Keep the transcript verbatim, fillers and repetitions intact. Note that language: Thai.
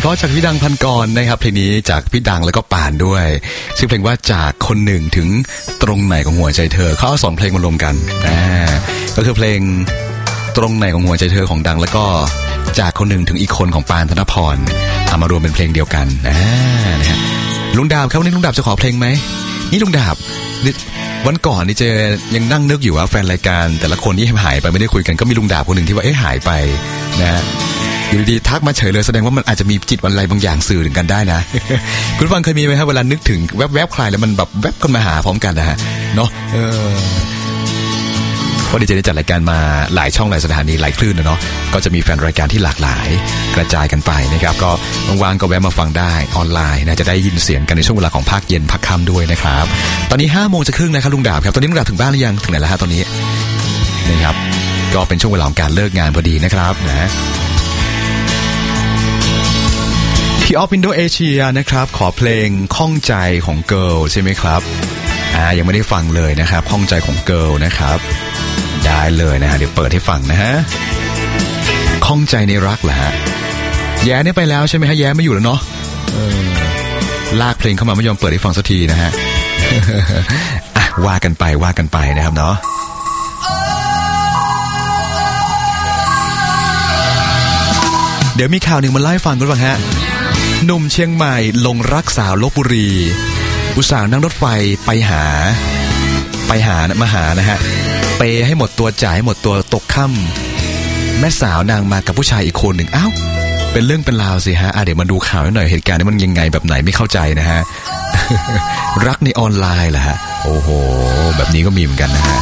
เพราะจากพี่ดังพันกรนะครับเพลงนี้จากพี่ดังแล้วก็ป่านด้วยชื่อเพลงว่าจากคนหนึ่งถึงตรงไหนของหัวใจเธอเขาเอาสองเพลงมารวมกันนะก็คือเพลงตรงไหนของหัวใจเธอของดังแล้วก็จากคนหนึ่งถึงอีกคนของปานธนพรเอามารวมเป็นเพลงเดียวกันนะนะฮะลุงดาบครับวันนี้ลุงดาบจะขอเพลงไหมนี่ลุงดาบวันก่อนนี่เจยังนั่งนึกอยู่ว่าแฟนรายการแต่ละคนที่หายไปไม่ได้คุยกันก็มีลุงดาบคนหนึ่งที่ว่าเอ๊ะหายไปนะอยู่ดีๆทักมาเฉยเลยแสดงว่ามันอาจจะมีจิตวันอะไรบางอย่างสื่อถึงกันได้นะ คุณฟังเคยมีไหมครับเวลานึกถึงแวบๆใครแล้วมันแบบแวบกันมาหาพร้อมกันนะฮะเนาะเออพอดีเจได้จัดรายการมาหลายช่องหลายสถานีหลายคลื่นนะเนาะก็จะมีแฟนรายการที่หลากหลายกระจายกันไปนะครับก็ว่างๆก็แวะมาฟังได้ออนไลน์นะจะได้ยินเสียงกันในช่วงเวลาของภาคเย็นภาคค่ำด้วยนะครับตอนนี้ห้าโมงจะครึ่งนะครับลุงดาบครับตอนนี้ลุงดาบถึงบ้านหรือยังถึงไหนแล้วฮะตอนนี้นะครับก็เป็นช่วงเวลาของการเลิกงานพอดีนะครับนะพี่ออฟวินโดว์เอเชียนะครับขอเพลงข้องใจของเกิร์ลใช่ไหมครับอ่ายังไม่ได้ฟังเลยนะครับข้องใจของเกิร์ลนะครับได้เลยนะฮะเดี๋ยวเปิดให้ฟังนะฮะข้องใจในรักเหรอฮะแย้เนี่ยไปแล้วใช่ไหมฮะแย้ไม่อยู่แล้วเนาะเออลากเพลงเข้ามาไม่ยอมเปิดให้ฟังสักทีนะฮะ อ่ะว่ากันไปว่ากันไปนะครับเนาะเดี๋ยวมีข่าวหนึ่งมาไล่ฟังกันบ้างฮะหนุ่มเชียงใหม่ลงรักสาวลพบุรีอุตส่าห์นั่งรถไฟไปหาไปหามาหานะฮะเปให้หมดตัวจ่ายให้หมดตัวตกค่ำแม่สาวนางมากับผู้ชายอีกคนหนึ่งอ้าวเป็นเรื่องเป็นราวสิฮะอ่ะเดี๋ยวมาดูข่าวหน่อยเหตุการณ์นี้มันยังไงแบบไหนไม่เข้าใจนะฮะ รักในออนไลน์เหรอฮะโอ้โหแบบนี้ก็มีเหมือนกันนะฮะ